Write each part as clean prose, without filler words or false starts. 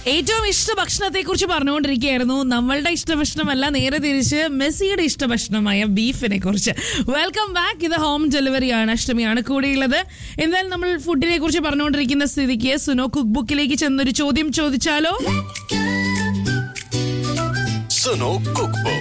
ഏറ്റവും ഇഷ്ട ഭക്ഷണത്തെ കുറിച്ച് പറഞ്ഞുകൊണ്ടിരിക്കുകയായിരുന്നു. നമ്മളുടെ ഇഷ്ടഭക്ഷണമല്ല, നേരെ തിരിച്ച് മെസ്സിയുടെ ഇഷ്ടഭക്ഷണമായ ബീഫിനെ കുറിച്ച്. Welcome back. ഇത് ഹോം ഡെലിവറിയാണ്. അഷ്ടമിയാണ് കൂടെയുള്ളത്. എന്തായാലും നമ്മൾ ഫുഡിനെ കുറിച്ച് പറഞ്ഞുകൊണ്ടിരിക്കുന്ന സ്ഥിതിക്ക് സുനോ കുക്ക് ബുക്കിലേക്ക് ചെന്നൊരു ചോദ്യം ചോദിച്ചാലോ? Suno cook book.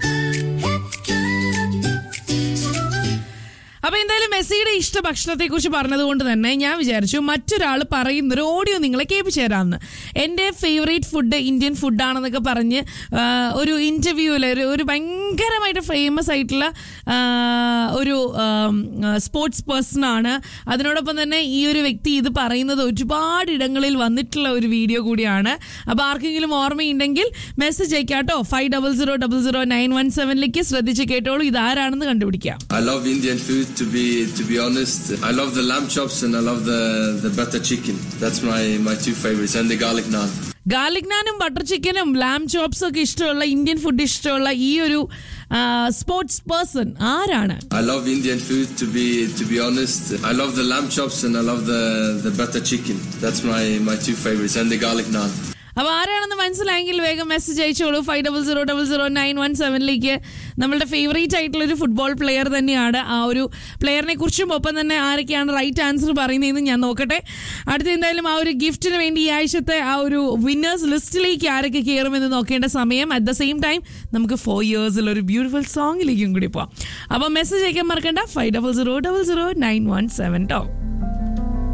അപ്പൊ എന്തായാലും മെസ്സിയുടെ ഇഷ്ട ഭക്ഷണത്തെ കുറിച്ച് പറഞ്ഞതുകൊണ്ട് തന്നെ ഞാൻ വിചാരിച്ചു മറ്റൊരാൾ പറയുന്നൊരു ഓഡിയോ നിങ്ങളെ കേൾപ്പിച്ചു തരാമെന്ന്. എൻ്റെ ഫേവറേറ്റ് ഫുഡ് ഇന്ത്യൻ ഫുഡാണെന്നൊക്കെ പറഞ്ഞ് ഒരു ഇന്റർവ്യൂവിൽ ഒരു ഭയങ്കരമായിട്ട് ഫേമസ് ആയിട്ടുള്ള ഒരു സ്പോർട്സ് പേഴ്സൺ ആണ്. അതിനോടൊപ്പം തന്നെ ഈ ഒരു വ്യക്തി ഇത് പറയുന്നത് ഒരുപാട് ഇടങ്ങളിൽ വന്നിട്ടുള്ള ഒരു വീഡിയോ കൂടിയാണ്. അപ്പൊ ആർക്കെങ്കിലും ഓർമ്മയുണ്ടെങ്കിൽ മെസ്സേജ് അയക്കാട്ടോ 50000917 ശ്രദ്ധിച്ച് കേട്ടോളൂ. ഇതാരാണെന്ന് കണ്ടുപിടിക്കാം. I love Indian food. To be honest, I love the lamb chops and I love the butter chicken. That's my two favorites, and the garlic naan. Garlic Naanum butter ചിക്കനും ലാം ചോപ്സും ഒക്കെ ഇഷ്ടമുള്ള, Indian food ഇഷ്ടമുള്ള ഈ ഒരു sports person ആരാണ്? I love Indian food. To be honest, I love the lamb chops and I love the butter chicken. That's my two favorites, and the garlic naan. അപ്പൊ ആരാണെന്ന് മനസ്സിലായെങ്കിൽ വേഗം മെസ്സേജ് അയച്ചോളൂ 50000917. നമ്മളുടെ favourite ആയിട്ടുള്ള ഒരു ഫുട്ബോൾ പ്ലെയർ തന്നെയാണ്. ആ ഒരു പ്ലെയറിനെ കുറിച്ചും ഒപ്പം തന്നെ ആരൊക്കെയാണ് റൈറ്റ് ആൻസർ പറയുന്നതെന്ന് ഞാൻ നോക്കട്ടെ. അടുത്ത എന്തായാലും ആ ഒരു ഗിഫ്റ്റിന് വേണ്ടി ഈ ആഴ്ചത്തെ ആ ഒരു വിന്നേഴ്സ് ലിസ്റ്റിലേക്ക് ആരൊക്കെ കയറുമെന്ന് നോക്കേണ്ട സമയം. അറ്റ് ദ സെയിം ടൈം നമുക്ക് 4 years ഒരു ബ്യൂട്ടിഫുൾ സോങ്ങിലേക്കും കൂടി പോവാം. അപ്പൊ മെസ്സേജ് അയക്കാൻ മറക്കണ്ട 50000917.